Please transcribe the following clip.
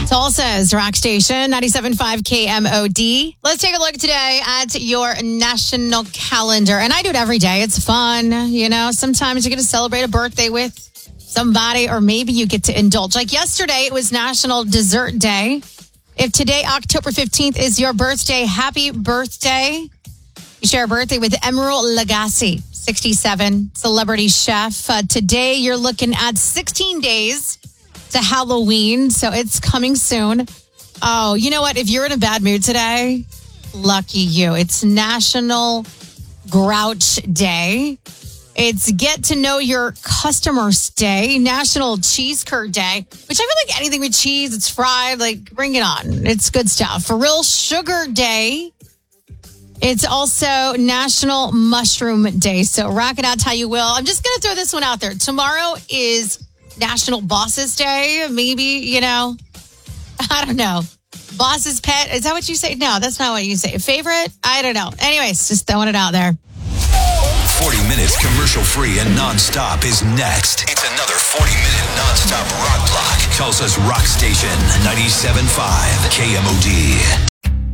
Tulsa's Rock Station, 97.5 KMOD. Let's take a look today at your national calendar. And I do it every day. It's fun. You know, sometimes you're going to celebrate a birthday with somebody, or maybe you get to indulge. Like yesterday, it was National Dessert Day. If today, October 15th, is your birthday, happy birthday. You share a birthday with Emerald Lagasse, 67, celebrity chef. Today, you're looking at 16 days to Halloween, so it's coming soon. Oh, you know what? If you're in a bad mood today, lucky you. It's National Grouch Day. It's Get to Know Your Customers Day, National Cheese Curd Day, which I feel like anything with cheese, it's fried, like bring it on. It's good stuff. For Real Sugar Day. It's also National Mushroom Day. So rock it out how you will. I'm just going to throw this one out there. Tomorrow is National Bosses Day. Maybe, you know, I don't know. Boss's pet. Is that what you say? No, that's not what you say. Favorite? I don't know. Anyways, just throwing it out there. 40 minutes commercial-free and non-stop is next. It's another 40-minute non-stop rock block. Tulsa's Rock Station, 97.5 KMOD.